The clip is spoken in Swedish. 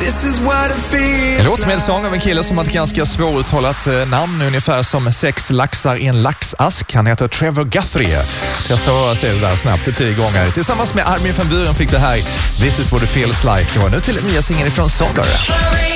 En låt med sång av en kille som har ett ganska svåruttalat namn, ungefär som 6 laxar i en laxask. Han heter Trevor Guthrie. Testa att säga det där snabbt 10 gånger. Tillsammans med Armin van Buuren fick det här This is what it feels like. Det var nu till nya singeln från Solar.